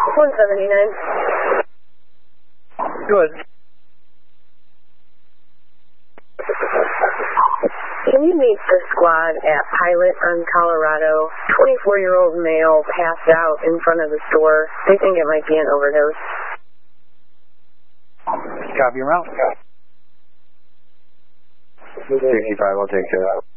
179. Good. Can you meet the squad at Pilot on Colorado? 24-year-old male passed out in front of the store. They think it might be an overdose. Copy your route. 65, I'll take care of that.